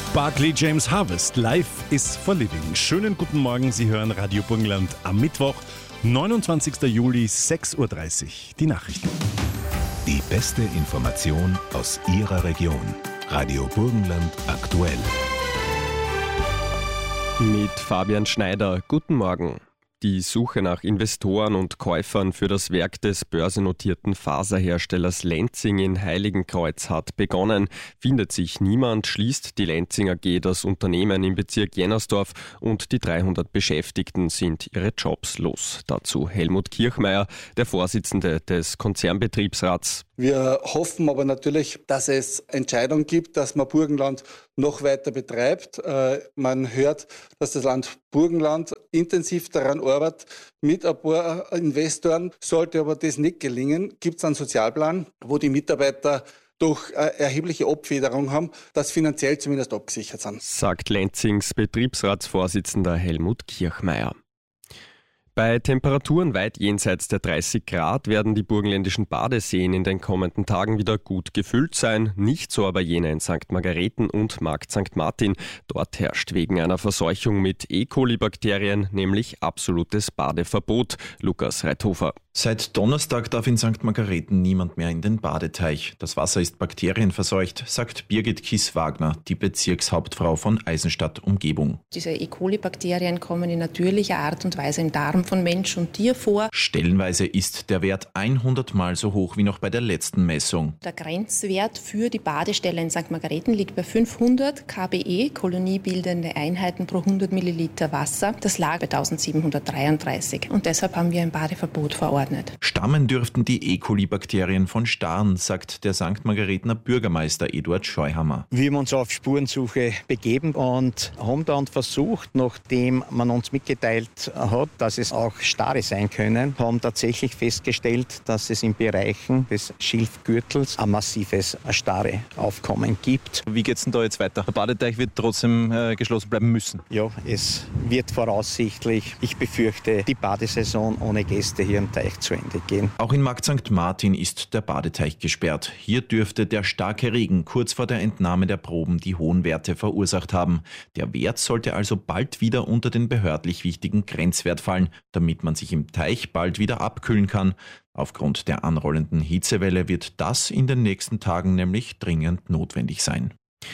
Barclay James Harvest, Life is for Living. Schönen guten Morgen, Sie hören Radio Burgenland am Mittwoch, 29. Juli, 6.30 Uhr. Die Nachrichten. Die beste Information aus Ihrer Region. Radio Burgenland aktuell. Mit Fabian Schneider. Guten Morgen. Die Suche nach Investoren und Käufern für das Werk des börsennotierten Faserherstellers Lenzing in Heiligenkreuz hat begonnen. Findet sich niemand, schließt die Lenzing AG das Unternehmen im Bezirk Jennersdorf und die 300 Beschäftigten sind ihre Jobs los. Dazu Helmut Kirchmeier, der Vorsitzende des Konzernbetriebsrats. Wir hoffen aber natürlich, dass es Entscheidungen gibt, dass man Burgenland noch weiter betreibt. Man hört, dass das Land Burgenland intensiv daran arbeitet mit ein paar Investoren. Sollte aber das nicht gelingen, gibt es einen Sozialplan, wo die Mitarbeiter durch erhebliche Abfederung haben, dass finanziell zumindest abgesichert sind. Sagt Lenzings Betriebsratsvorsitzender Helmut Kirchmeier. Bei Temperaturen weit jenseits der 30 Grad werden die burgenländischen Badeseen in den kommenden Tagen wieder gut gefüllt sein. Nicht so aber jene in St. Margareten und Markt St. Martin. Dort herrscht wegen einer Verseuchung mit E. coli-Bakterien nämlich absolutes Badeverbot. Lukas Reithofer. Seit Donnerstag darf in St. Margareten niemand mehr in den Badeteich. Das Wasser ist bakterienverseucht, sagt Birgit Kiss-Wagner, die Bezirkshauptfrau von Eisenstadt-Umgebung. Diese E. coli-Bakterien kommen in natürlicher Art und Weise im Darm von Mensch und Tier vor. Stellenweise ist der Wert 100 Mal so hoch wie noch bei der letzten Messung. Der Grenzwert für die Badestelle in St. Margareten liegt bei 500 kBe, koloniebildende Einheiten pro 100 Milliliter Wasser. Das lag bei 1733 und deshalb haben wir ein Badeverbot verordnet. Stammen dürften die E. coli-Bakterien von Starn, sagt der St. Margaretener Bürgermeister Eduard Scheuhammer. Wir haben uns auf Spurensuche begeben und haben dann versucht, nachdem man uns mitgeteilt hat, dass es auch Starre sein können, haben tatsächlich festgestellt, dass es in Bereichen des Schilfgürtels ein massives Starreaufkommen gibt. Wie geht es denn da jetzt weiter? Der Badeteich wird trotzdem geschlossen bleiben müssen. Ja, es wird voraussichtlich, ich befürchte, die Badesaison ohne Gäste hier im Teich zu Ende gehen. Auch in Markt St. Martin ist der Badeteich gesperrt. Hier dürfte der starke Regen kurz vor der Entnahme der Proben die hohen Werte verursacht haben. Der Wert sollte also bald wieder unter den behördlich wichtigen Grenzwert fallen, damit man sich im Teich bald wieder abkühlen kann. Aufgrund der anrollenden Hitzewelle wird das in den nächsten Tagen nämlich dringend notwendig sein.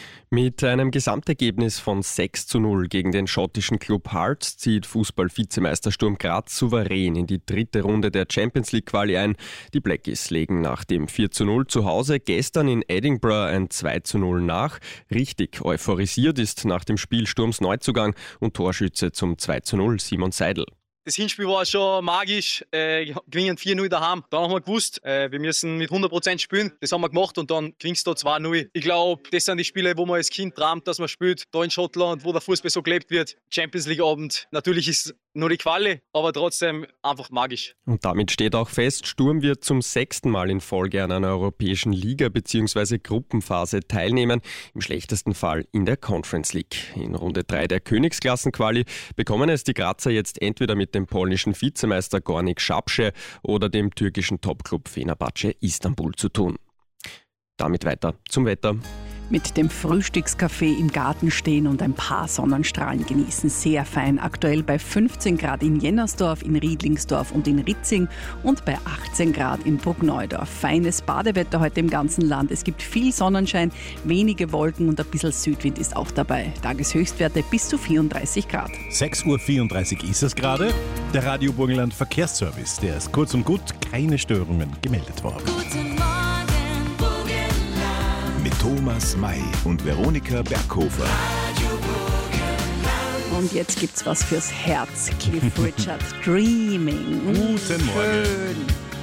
Mit einem Gesamtergebnis von 6:0 gegen den schottischen Club Hearts zieht Fußball-Vizemeister Sturm Graz souverän in die dritte Runde der Champions League Quali ein. Die Blackies legen nach dem 4:0 zu Hause gestern in Edinburgh ein 2:0 nach. Richtig euphorisiert ist nach dem Spiel Sturms Neuzugang und Torschütze zum 2:0 Simon Seidel. Das Hinspiel war schon magisch, gewinnen 4:0 daheim. Dann haben wir gewusst, wir müssen mit 100% spielen. Das haben wir gemacht und dann gewinnst du 2:0. Ich glaube, das sind die Spiele, wo man als Kind träumt, dass man spielt. Da in Schottland, wo der Fußball so gelebt wird. Champions League Abend. Natürlich ist nur die Quali, aber trotzdem einfach magisch. Und damit steht auch fest, Sturm wird zum 6. Mal in Folge an einer europäischen Liga- bzw. Gruppenphase teilnehmen. Im schlechtesten Fall in der Conference League. In Runde 3 der Königsklassen-Quali bekommen es die Grazer jetzt entweder mit dem polnischen Vizemeister Górnik Zabrze oder dem türkischen Topclub Fenerbahce Istanbul zu tun. Damit weiter zum Wetter. Mit dem Frühstückskaffee im Garten stehen und ein paar Sonnenstrahlen genießen. Sehr fein. Aktuell bei 15 Grad in Jennersdorf, in Riedlingsdorf und in Ritzing und bei 18 Grad in Bruckneudorf. Feines Badewetter heute im ganzen Land. Es gibt viel Sonnenschein, wenige Wolken und ein bisschen Südwind ist auch dabei. Tageshöchstwerte bis zu 34 Grad. 6.34 Uhr ist es gerade. Der Radio Burgenland Verkehrsservice. Der ist kurz und gut, keine Störungen gemeldet worden. Guten Morgen, Burgenland. Mit Thomas May und Veronika Berghofer. Und jetzt gibt's was fürs Herz. Cliff Richard, Dreaming. Guten Morgen. Schön.